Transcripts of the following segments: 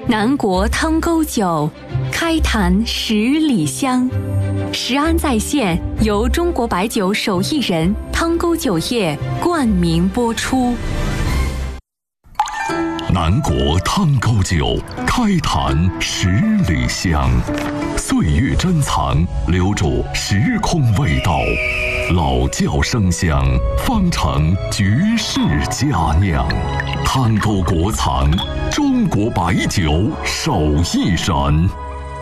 南国汤沟酒，开坛十里香。食安在线由中国白酒手艺人汤沟酒业冠名播出。 南国汤沟酒，开坛十里香。岁月珍藏，留住时空味道。老窖生香，方成绝世佳酿。汤沟国藏，中国白酒手艺人。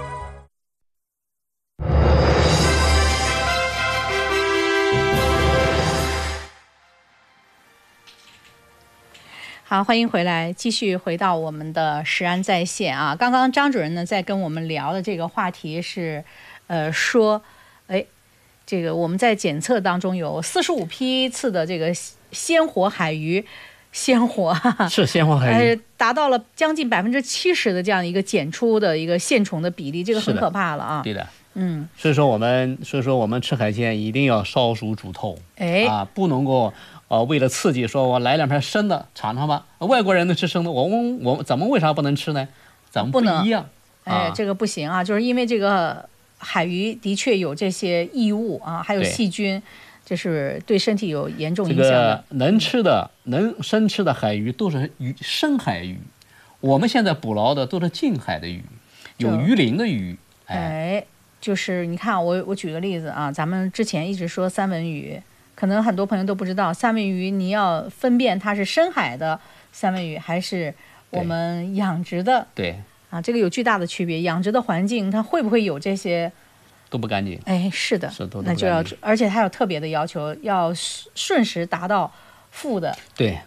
好，欢迎回来，继续回到我们的食安在线啊。刚刚张主任呢在跟我们聊的这个话题是，说，这个我们在检测当中有45批次的这个鲜活海鱼，鲜活是鲜活海鱼， 达到了将近70%的这样一个检出的一个线虫的比例，这个很可怕了啊。 对的，所以说我们吃海鲜一定要烧熟煮透，不能够。为了刺激，说我来2片生的尝尝吧。外国人都吃生的，我咱们为啥不能吃呢？咱们不一样。 这个不行啊，就是因为这个海鱼的确有这些异物啊，还有细菌，这是对身体有严重影响的。 这个能生吃的海鱼都是深海鱼，我们现在捕捞的都是近海的鱼，有鱼鳞的鱼。 就是你看我举个例子啊，咱们之前一直说三文鱼。可能很多朋友都不知道，三文鱼你要分辨它是深海的三文鱼还是我们养殖的，这个有巨大的区别。养殖的环境它会不会有这些都不干净？ 是的，那就要，而且它有特别的要求，要瞬时达到负的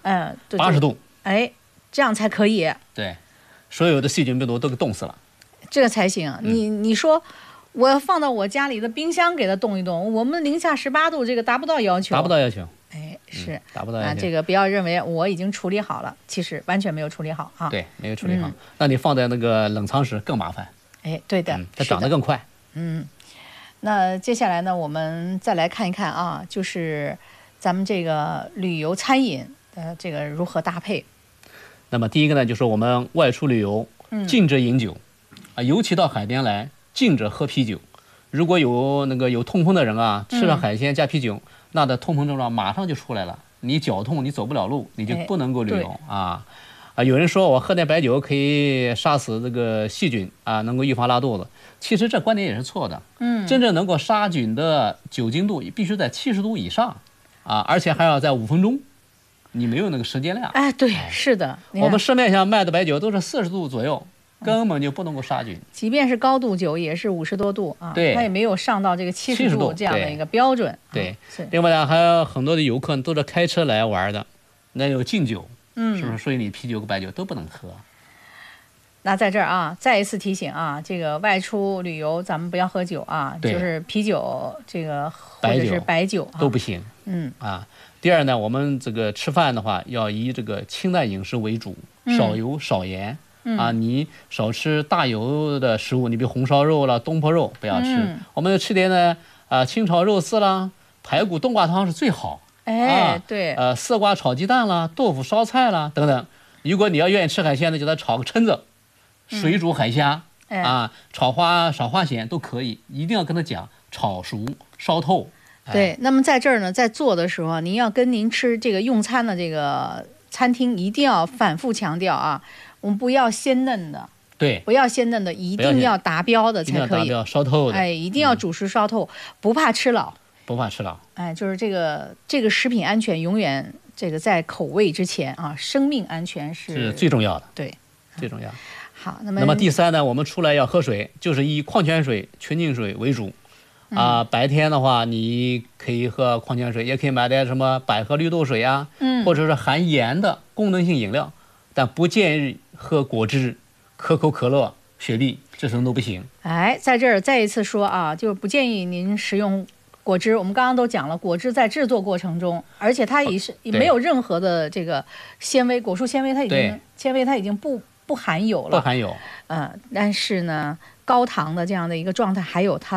80度， 这样才可以。 对，所有的细菌病毒都给冻死了， 这个才行。你说。我要放到我家里的冰箱给它冻一冻，我们零下18度，这个达不到要求。 达不到要求。 是达不到要求。 这个不要认为我已经处理好了，其实完全没有处理好啊。 对，没有处理好。那你放在那个冷藏室更麻烦。 对的， 它长得更快。 那接下来呢，我们再来看一看啊，就是咱们这个旅游餐饮的这个如何搭配。 那么第一个呢，就是我们外出旅游，禁止饮酒，尤其到海边来。禁止喝啤酒，如果有痛风的人啊，吃了海鲜加啤酒，那的痛风症状马上就出来了。你脚痛，你走不了路，你就不能够旅游有人说我喝点白酒可以杀死这个细菌啊，能够预防拉肚子。其实这观点也是错的。真正能够杀菌的酒精度必须在70度以上而且还要在5分钟。你没有那个时间量。 对，是的。 我们市面上卖的白酒都是40度左右。根本就不能够杀菌， 即便是高度酒也是50多度啊，它也没有上到这个70度这样的一个标准。 另外呢，还有很多的游客都是开车来玩的，那有禁酒，是不是？所以你啤酒和白酒都不能喝。 那在这儿再一次提醒这个外出旅游咱们不要喝酒就是啤酒这个或者是白酒都不行。第二呢，我们这个吃饭的话要以这个清淡饮食为主，少油少盐。你少吃大油的食物，你比如红烧肉了、东坡肉不要吃。我们吃点呢清炒肉丝啦、排骨冬瓜汤是最好。丝瓜炒鸡蛋啦、豆腐烧菜啦等等。如果你要愿意吃海鲜呢，就再炒个蛏子、水煮海虾炒花咸都可以。一定要跟他讲炒熟烧透。 那么在这儿呢，在做的时候您要跟您吃这个用餐的这个餐厅一定要反复强调我们不要鲜嫩的，不要鲜嫩的，一定要达标的才可以， 烧透的， 一定要煮熟烧透，不怕吃老，就是这个食品安全永远这个在口味之前生命安全是最重要的，最重要。 好， 那么第三呢，我们出来要喝水，就是以矿泉水、纯净水为主。白天的话，你可以喝矿泉水，也可以买点什么百合绿豆水或者是含盐的功能性饮料，但不建议喝果汁、可口可乐、雪碧，这种都不行。 在这儿再一次说就是不建议您食用果汁。我们刚刚都讲了，果汁在制作过程中，而且它也没有任何的这个纤维，果蔬纤维它已经不含有了， 不含有。 但是呢，高糖的这样的一个状态，还有它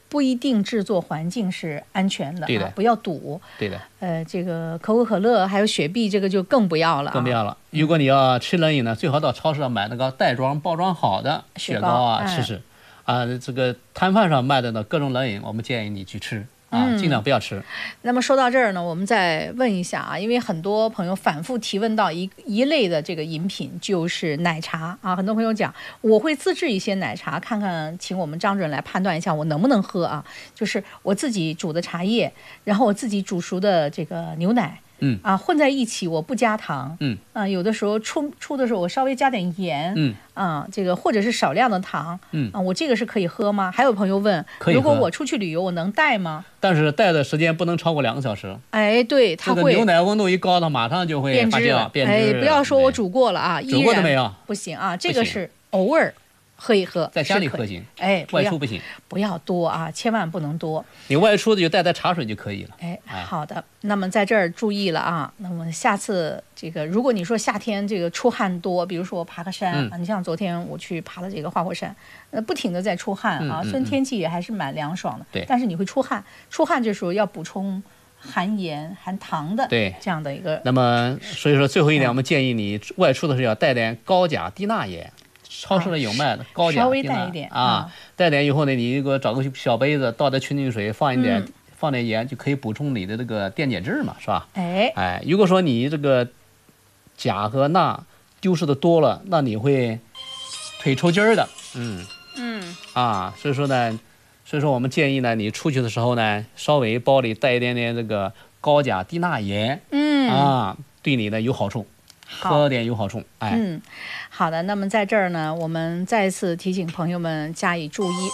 不一定制作环境是安全的， 对的不要赌。 对的， 这个可口可乐还有雪碧，这个就更不要了， 更不要了。如果你要吃冷饮呢，最好到超市上买那个袋装包装好的雪糕啊，吃吃。这个摊贩上卖的呢各种冷饮，我们建议你去吃。尽量不要吃。 那么说到这儿呢，我们再问一下因为很多朋友反复提问到一类的这个饮品，就是奶茶很多朋友讲我会自制一些奶茶，看看请我们张主任来判断一下我能不能喝就是我自己煮的茶叶，然后我自己煮熟的这个牛奶。混在一起，我不加糖。有的时候出的时候我稍微加点盐。这个或者是少量的糖。我这个是可以喝吗？还有朋友问，如果我出去旅游，我能带吗？ 但是带的时间不能超过2个小时。 对，它会这个牛奶温度一高，它马上就会发酵变质。 不要说我煮过了煮过都没有， 不行这个是偶尔喝一喝， 在家里喝行。外出不行， 不要多千万不能多。 你外出的就带茶水就可以了。 好的。那么在这儿注意了那么下次这个，如果你说夏天这个出汗多，比如说我爬个山你像昨天我去爬了这个花果山，不停的在出汗虽然天气也还是蛮凉爽的， 对， 但是你会出汗这时候要补充含盐含糖的这样的一个。 那么所以说最后一点，我们建议你外出的时候要带点高钾低钠盐。超市里有卖的高钾， 稍微带一点带点以后呢，你如果找个小杯子，倒点纯净水，放点盐，就可以补充你的这个电解质嘛，是吧？如果说你这个钾和钠丢失的多了，那你会腿抽筋儿的。所以说我们建议呢，你出去的时候呢，稍微包里带一点点这个高钾低钠盐，对你呢有好处。喝点有好处。 好的。那么在这儿呢，我们再次提醒朋友们加以注意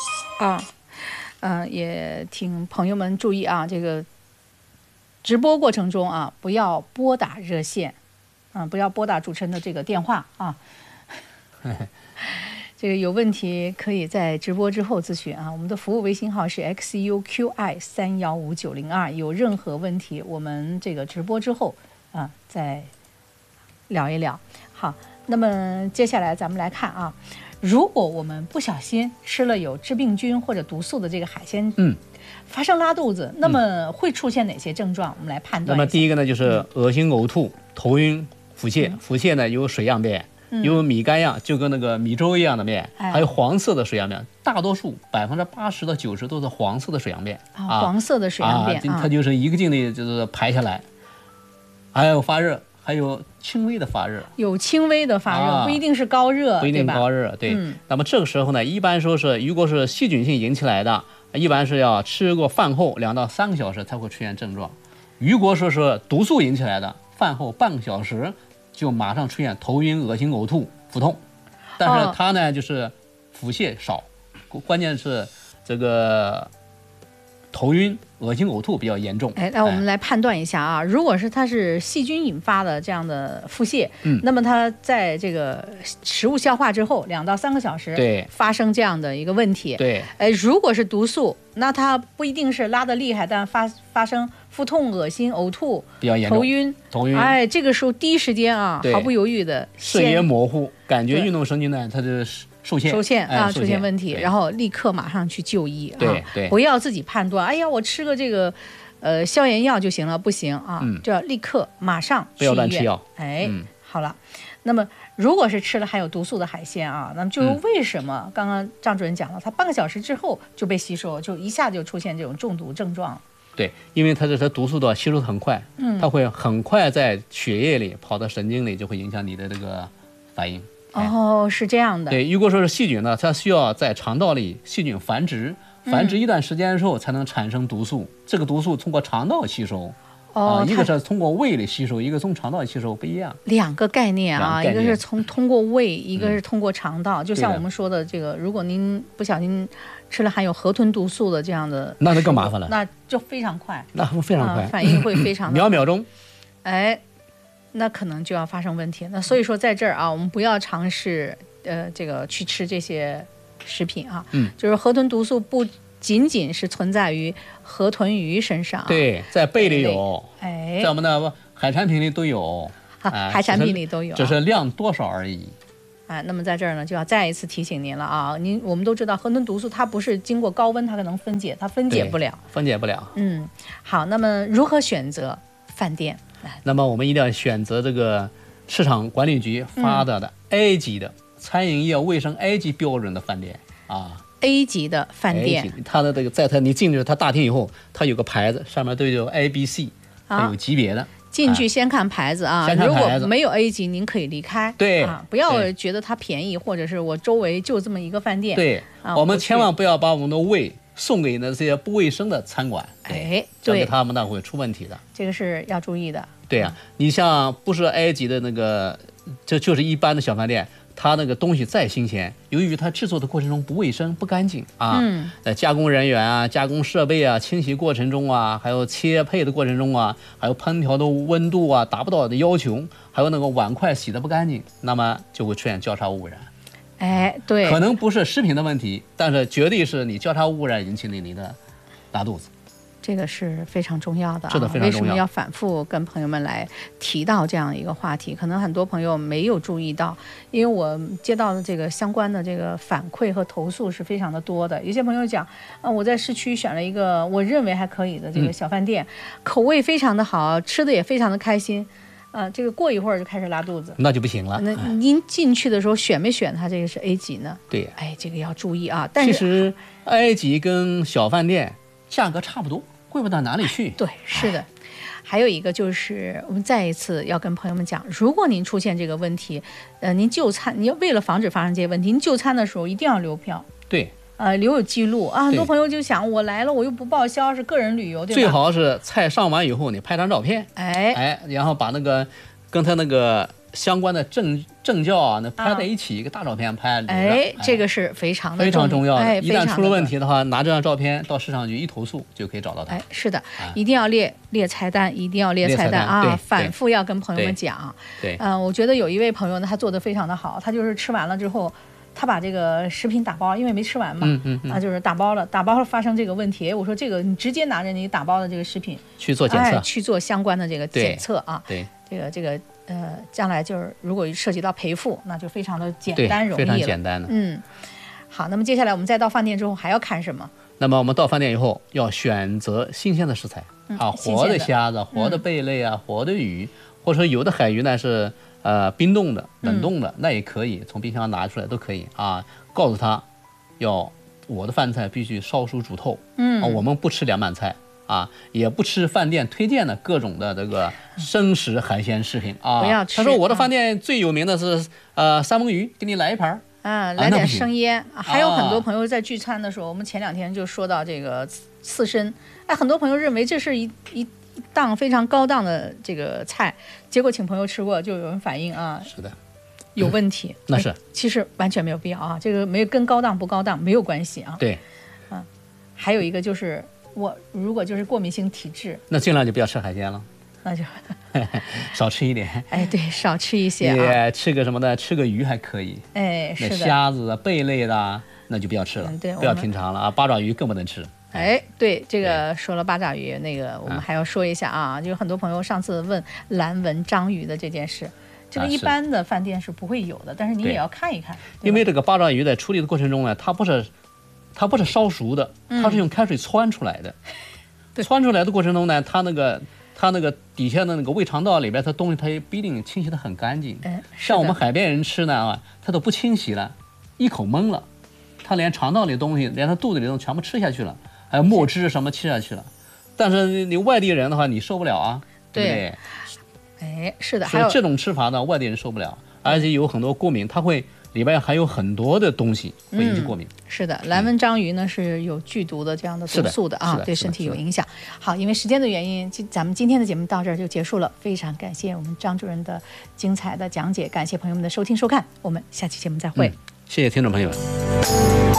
也请朋友们注意这个直播过程中不要拨打热线不要拨打主持人的这个电话这个有问题可以在直播之后咨询我们的服务微信号是 XUQI315902，有任何问题我们这个直播之后再聊一聊。好，那么接下来咱们来看如果我们不小心吃了有致病菌或者毒素的这个海鲜，发生拉肚子，那么会出现哪些症状？我们来判断一下。 那么第一个呢，就是恶心、呕吐、头晕、腹泻。腹泻呢有水样便，有米干样，就跟那个米粥一样的面，还有黄色的水样便，大多数80%到90%都是黄色的水样便。 黄色的水样便它就是一个劲的就是排下来，还有发热。还有轻微的发热， 有轻微的发热，不一定是高热， 不一定高热，对。那么这个时候呢，一般说是，如果是细菌性引起来的，一般是要吃过饭后2到3个小时才会出现症状。如果说是毒素引起来的，饭后半个小时就马上出现头晕、恶心、呕吐、腹痛。但是它呢，就是腹泻少，关键是这个头晕、恶心、呕吐比较严重。 那我们来判断一下如果是它是细菌引发的这样的腹泻，那么它在这个食物消化之后2到3个小时发生这样的一个问题。如果是毒素，那它不一定是拉得厉害，但发生腹痛、恶心、呕吐、 比较严重， 头晕。这个时候第一时间毫不犹豫的视野模糊，感觉运动神经呢它就受限出现问题，然后立刻马上去就医不要自己判断，我吃个这个消炎药就行了，不行就要立刻马上去医院， 不要乱吃药。 好了，那么如果是吃了含有毒素的海鲜那么就是为什么刚刚张主任讲了，它半个小时之后就被吸收，就一下就出现这种中毒症状。 对，因为它毒素的吸收很快，它会很快在血液里跑到神经里，就会影响你的这个反应。 是这样的。 对，如果说是细菌呢，它需要在肠道里细菌繁殖一段时间之后才能产生毒素。这个毒素通过肠道吸收，一个是通过胃里吸收，一个从肠道吸收，不一样。 两个概念一个是通过胃，一个是通过肠道。就像我们说的这个，如果您不小心吃了含有河豚毒素的这样的， 那就更麻烦了， 那就非常快，反应会非常秒钟。 那可能就要发生问题。那所以说在这儿我们不要尝试这个去吃这些食品就是河豚毒素不仅仅是存在于河豚鱼身上， 对，在贝里有，在我们的海产品里都有， 海产品里都有， 只是量多少而已。 那么在这儿呢，就要再一次提醒您了啊！我们都知道河豚毒素它不是经过高温它可能分解，它分解不了。 分解不了。 好，那么如何选择饭店？ 那么我们一定要选择这个市场管理局发的 A 级的餐饮业卫生 A 级标准的饭店啊。 A 级的饭店， 它的这个你进去它大厅以后，它有个牌子，上面都有 A、B、C， 它有级别的。 进去先看牌子啊，如果没有 A 级，您可以离开。 对不要觉得它便宜，或者是我周围就这么一个饭店。 对，我们千万不要把我们的胃送给那些不卫生的餐馆。交给他们那会出问题的。 这个是要注意的。 对呀，你像不是 A 级的那个，就是一般的小饭店。它那个东西再新鲜，由于它制作的过程中不卫生、不干净啊，加工人员啊、加工设备啊、清洗过程中啊，还有切配的过程中啊，还有烹调的温度啊达不到的要求，还有那个碗筷洗得不干净，那么就会出现交叉污染。 对， 可能不是食品的问题，但是绝对是你交叉污染引起你的拉肚子。 这个是非常重要的， 是的，非常重要。 为什么要反复跟朋友们来提到这样一个话题？可能很多朋友没有注意到，因为我接到的这个相关的这个反馈和投诉是非常的多的。有些朋友讲，我在市区选了一个我认为还可以的这个小饭店，口味非常的好，吃的也非常的开心。这个过一会儿就开始拉肚子， 那就不行了。 那您进去的时候选没选它这个是 A 级呢？ 对， 这个要注意啊。但是其实 A 级跟小饭店价格差不多。贵不到哪里去。 对，是的。还有一个就是，我们再一次要跟朋友们讲，如果您出现这个问题，您就餐，你为了防止发生这些问题，您就餐的时候一定要留票。 对。 留有记录啊。很多朋友就想，我来了我又不报销，是个人旅游，对吧？ 最好是菜上完以后，你拍张照片，然后把那个跟他那个相关的证教啊，那拍在一起，一个大照片拍。 这个是非常重要的。一旦出了问题的话，拿这张照片到市场局一投诉，就可以找到他。 是的，一定要列菜单，一定要列菜单啊！反复要跟朋友们讲。 对， 我觉得有一位朋友呢，他做的非常的好，他就是吃完了之后，他把这个食品打包，因为没吃完嘛，就是打包了发生这个问题，我说这个你直接拿着你打包的这个食品去做检测， 去做相关的这个检测啊。 对， 这个将来就是如果涉及到赔付，那就非常的简单容易了， 非常简单的。 好，那么接下来我们再到饭店之后还要看什么？ 那么我们到饭店以后要选择新鲜的食材活的虾子、活的贝类啊、活的鱼，或者说有的海鱼呢是冰冻的、冷冻的，那也可以从冰箱拿出来都可以啊。告诉他，我的饭菜必须烧熟煮透，我们不吃凉拌菜。也不吃饭店推荐的各种的这个生食海鲜食品啊！ 不要吃。 他说我的饭店最有名的是三文鱼，给你来一盘来点生腌。还有很多朋友在聚餐的时候，我们前2天就说到这个刺身，很多朋友认为这是一档非常高档的这个菜，结果请朋友吃过，就有人反映是的， 有问题。 那是， 其实完全没有必要啊，这个跟高档不高档没有关系啊。 对， 还有一个就是。我如果就是过敏性体质， 那尽量就不要吃海鲜了， 那就少吃一点。 对，少吃一些也吃个什么的，吃个鱼还可以。 是的， 虾子、贝类的那就不要吃了，不要品尝了啊！八爪鱼更不能吃。 对，这个说了八爪鱼，那个我们还要说一下啊，就很多朋友上次问蓝纹章鱼的这件事，这个一般的饭店是不会有的，但是你也要看一看， 因为这个八爪鱼在处理的过程中呢，它不是烧熟的，它是用开水汆出来的。汆出来的过程中呢，它那个底下的那个胃肠道里边，它东西它也不一定清洗得很干净。像我们海边人吃呢它都不清洗了，一口闷了，它连肠道里的东西，连它肚子里的东西全部吃下去了，还有墨汁什么吃下去了。但是你外地人的话，你受不了啊，对不对？是的， 所以这种吃法呢，外地人受不了，而且有很多过敏，它会。里边还有很多的东西会引起过敏。 是的，蓝纹章鱼呢是有剧毒的这样的毒素的啊，对身体有影响。好，因为时间的原因，咱们今天的节目到这儿就结束了。非常感谢我们张主任的精彩的讲解，感谢朋友们的收听收看，我们下期节目再会。 谢谢听众朋友们。